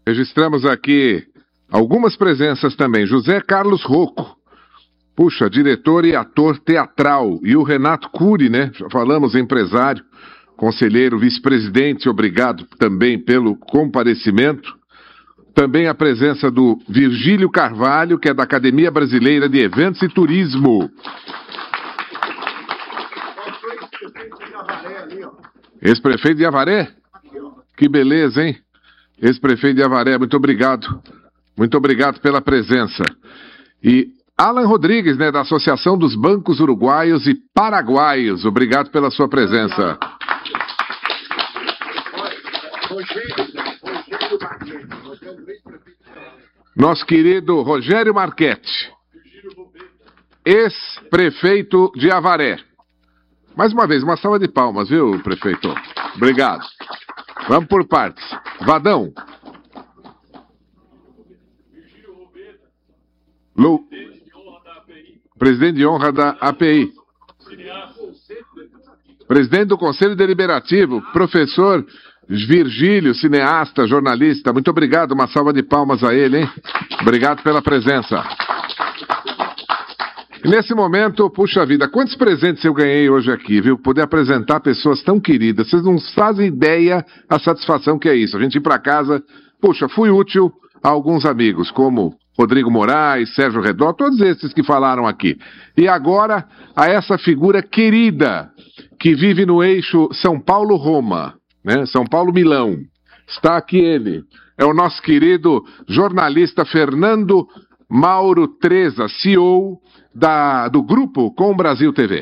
Registramos aqui algumas presenças também. José Carlos Rocco, puxa, diretor e ator teatral. E o Renato Cury, né? Já falamos, empresário, conselheiro, vice-presidente, obrigado também pelo comparecimento. Também a presença do Virgílio Carvalho, que é da Academia Brasileira de Eventos e Turismo. Ex-prefeito de Avaré? Que beleza, hein? Ex-prefeito de Avaré, muito obrigado. Muito obrigado pela presença. E Alan Rodrigues, né, da Associação dos Bancos Uruguaios e Paraguaios, obrigado pela sua presença. Nosso querido Rogério Marchetti, ex-prefeito de Avaré. Mais uma vez, uma salva de palmas, viu, prefeito? Obrigado. Vamos por partes. Vadão. Presidente de honra da API. Presidente do Conselho Deliberativo, professor Virgílio, cineasta, jornalista. Muito obrigado, uma salva de palmas a ele, hein? Obrigado pela presença. E nesse momento, puxa vida, quantos presentes eu ganhei hoje aqui, viu? Poder apresentar pessoas tão queridas. Vocês não fazem ideia a satisfação que é isso. A gente ir para casa, puxa, fui útil a alguns amigos, como Rodrigo Moraes, Sérgio Redó, todos esses que falaram aqui. E agora, a essa figura querida, que vive no eixo São Paulo-Roma, né? São Paulo-Milão. Está aqui ele. É o nosso querido jornalista Fernando Mauro Treza, CEO do grupo Com Brasil TV.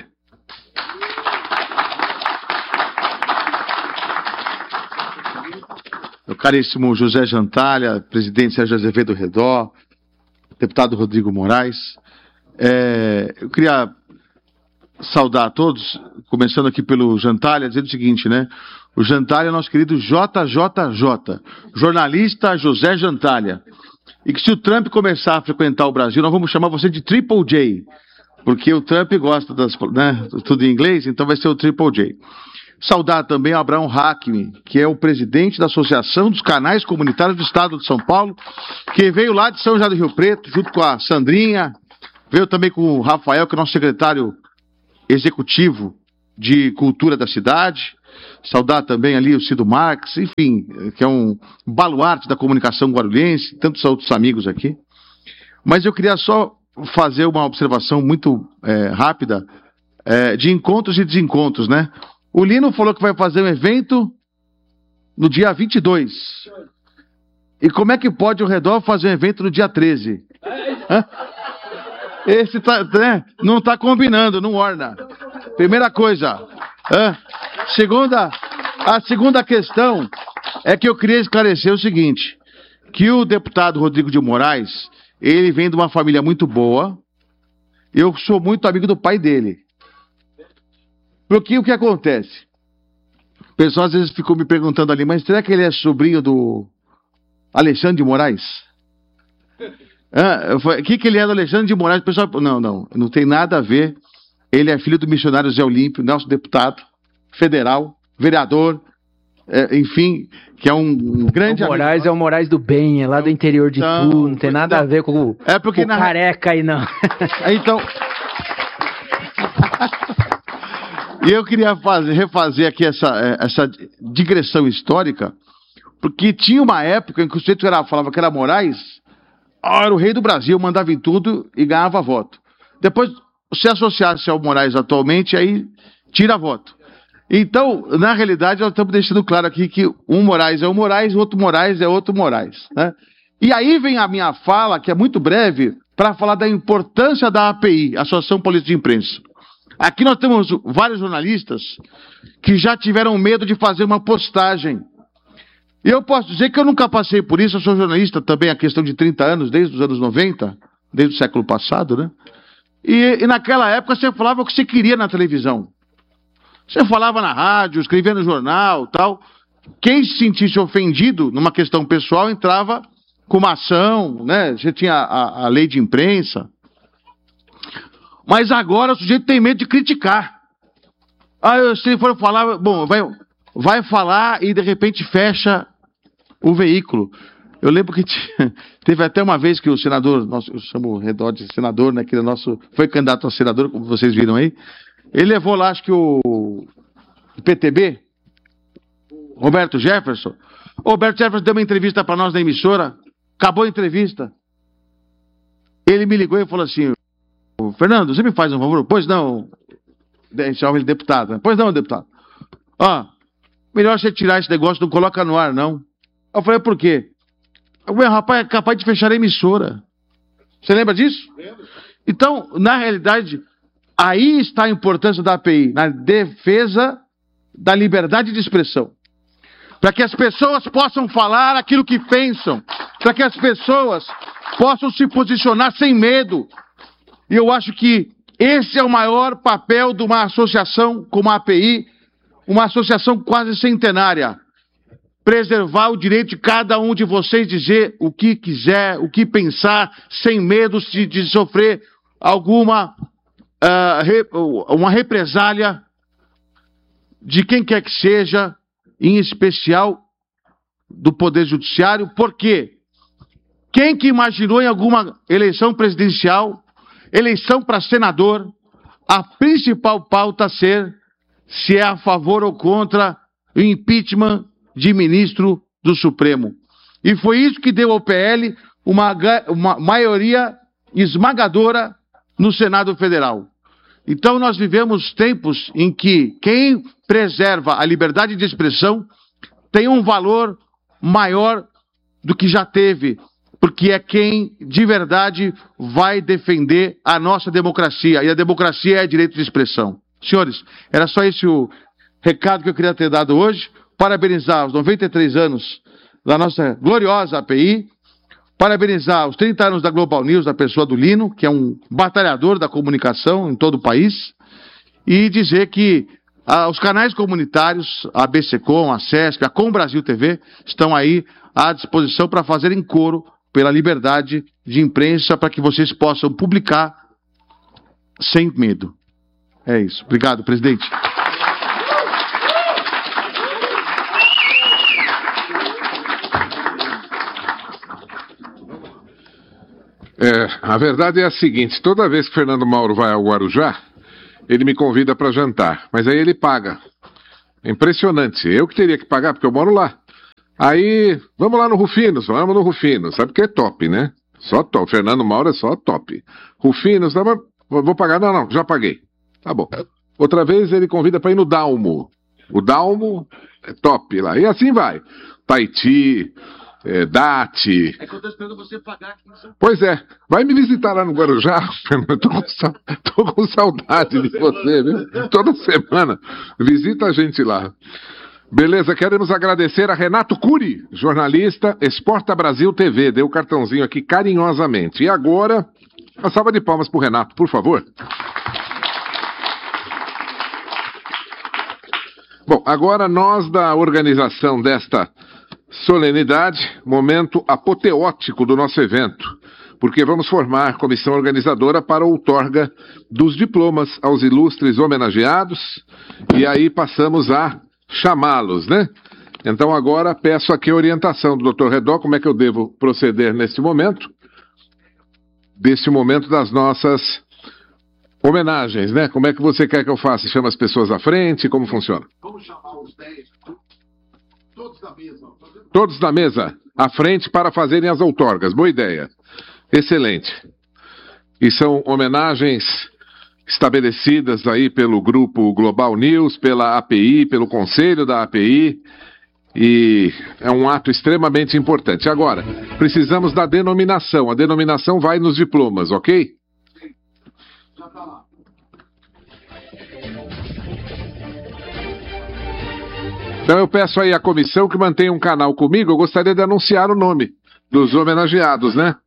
Meu caríssimo José Jantalha, presidente Sérgio Azevedo Redó, deputado Rodrigo Moraes, eu queria saudar a todos, começando aqui pelo Jantalha, dizendo o seguinte, né? O Jantalha é nosso querido JJJ, jornalista José Jantalha. E que se o Trump começar a frequentar o Brasil, nós vamos chamar você de Triple J, porque o Trump gosta tudo em inglês, então vai ser o Triple J. Saudar também o Abraão Hackme, que é o presidente da Associação dos Canais Comunitários do Estado de São Paulo, que veio lá de São José do Rio Preto, junto com a Sandrinha, veio também com o Rafael, que é nosso secretário executivo de cultura da cidade. Saudar também ali o Cido Marques, enfim, que é um baluarte da comunicação guarulhense, tantos outros amigos aqui. Mas eu queria só fazer uma observação muito rápida de encontros e desencontros, né? O Lino falou que vai fazer um evento no dia 22. E como é que pode o Redó fazer um evento no dia 13? Hã? Esse não está combinando, não orna. Primeira coisa. A segunda questão é que eu queria esclarecer o seguinte, que o deputado Rodrigo de Moraes, ele vem de uma família muito boa, eu sou muito amigo do pai dele. Porque o que acontece? O pessoal às vezes ficou me perguntando ali, mas será que ele é sobrinho do Alexandre de Moraes? O que ele é do Alexandre de Moraes? O pessoal, não tem nada a ver. Ele é filho do missionário Zé Olímpio, nosso deputado federal, vereador, enfim, que é um grande amigo. O Moraes é o Moraes do bem, é lá do interior de Itu, não tem nada a ver com o careca aí, não. Então... E eu queria refazer aqui essa digressão histórica, porque tinha uma época em que o sujeito falava que era Moraes, era o rei do Brasil, mandava em tudo e ganhava voto. Depois, se associasse ao Moraes atualmente, aí tira voto. Então, na realidade, nós estamos deixando claro aqui que um Moraes é um Moraes, o outro Moraes é outro Moraes, né? E aí vem a minha fala, que é muito breve, para falar da importância da API, Associação Paulista de Imprensa. Aqui nós temos vários jornalistas que já tiveram medo de fazer uma postagem. E eu posso dizer que eu nunca passei por isso, eu sou jornalista também há questão de 30 anos, desde os anos 90, desde o século passado, né? E naquela época você falava o que você queria na televisão. Você falava na rádio, escrevia no jornal, tal. Quem se sentisse ofendido numa questão pessoal entrava com uma ação, né? Você tinha a lei de imprensa. Mas agora o sujeito tem medo de criticar. Se for falar, bom, vai falar e de repente fecha o veículo. Eu lembro que teve até uma vez que o senador, eu chamo o Redó de senador, né, que foi candidato a senador, como vocês viram aí. Ele levou lá, acho que o PTB, Roberto Jefferson. O Roberto Jefferson deu uma entrevista para nós na emissora, acabou a entrevista. Ele me ligou e falou assim: Fernando, você me faz um favor? Pois não. Chama ele deputado, né? Pois não, deputado. Melhor você tirar esse negócio, não coloca no ar, não. Eu falei, por quê? O rapaz é capaz de fechar a emissora. Você lembra disso? Lembro. Então, na realidade, aí está a importância da API, na defesa da liberdade de expressão. Para que as pessoas possam falar aquilo que pensam. Para que as pessoas possam se posicionar sem medo. E eu acho que esse é o maior papel de uma associação como a API, uma associação quase centenária. Preservar o direito de cada um de vocês dizer o que quiser, o que pensar, sem medo de sofrer alguma uma represália de quem quer que seja, em especial do Poder Judiciário. Porque quem que imaginou em alguma eleição presidencial, eleição para senador, a principal pauta ser se é a favor ou contra o impeachment de ministro do Supremo. E foi isso que deu ao PL uma maioria esmagadora no Senado Federal. Então nós vivemos tempos em que quem preserva a liberdade de expressão tem um valor maior do que já teve, porque é quem de verdade vai defender a nossa democracia, e a democracia é direito de expressão. Senhores, era só esse o recado que eu queria ter dado hoje. Parabenizar os 93 anos da nossa gloriosa API, parabenizar os 30 anos da Global News, da pessoa do Lino, que é um batalhador da comunicação em todo o país, e dizer que os canais comunitários, a ABCcom, a SESC, a Com Brasil TV, estão aí à disposição para fazerem coro pela liberdade de imprensa, para que vocês possam publicar sem medo. É isso. Obrigado, presidente. A verdade é a seguinte: toda vez que Fernando Mauro vai ao Guarujá, ele me convida para jantar, mas aí ele paga. É impressionante. Eu que teria que pagar, porque eu moro lá. Aí, vamos lá no Rufinos, vamos no Rufinos. Sabe que é top, né? Só top. Fernando Mauro é só top. Rufinos, vou pagar? Não, já paguei. Tá bom. Outra vez ele convida para ir no Dalmo. O Dalmo é top lá. E assim vai. Tahiti, Dati. É que eu tô esperando você pagar aqui. Pois é. Vai me visitar lá no Guarujá. Tô com saudade de você, viu? Toda semana. Visita a gente lá. Beleza, queremos agradecer a Renato Cury, jornalista, Exporta Brasil TV. Deu o cartãozinho aqui carinhosamente. E agora, uma salva de palmas pro Renato, por favor. Bom, agora nós da organização desta solenidade, momento apoteótico do nosso evento, porque vamos formar comissão organizadora para a outorga dos diplomas aos ilustres homenageados, e aí passamos a chamá-los, né? Então agora peço aqui a orientação do Dr. Redó, como é que eu devo proceder neste momento, das nossas homenagens, né? Como é que você quer que eu faça? Chama as pessoas à frente? Como funciona? Vamos chamar os 10, todos da mesa. Todos da mesa, à frente para fazerem as outorgas. Boa ideia. Excelente. E são homenagens estabelecidas aí pelo grupo Global News, pela API, pelo conselho da API, e é um ato extremamente importante. Agora, precisamos da denominação. A denominação vai nos diplomas, ok? Já tá lá. Então eu peço aí à comissão que mantenha um canal comigo. Eu gostaria de anunciar o nome dos homenageados, né?